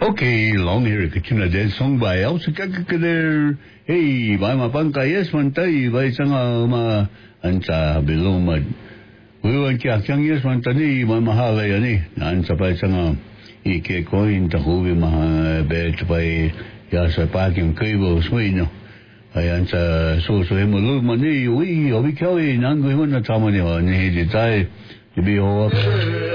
Okay, long here kitchen dead song by also kakakadar. Hey, by my banka yes one tay by sanga ma ansa bilumad. We were kyang yes one tani by mahala yani ansa by sanga ike coin to huvi ma bet by yasa parking cable swing. I answer so him look money we kawi nangu hona tamani ni di tai to be all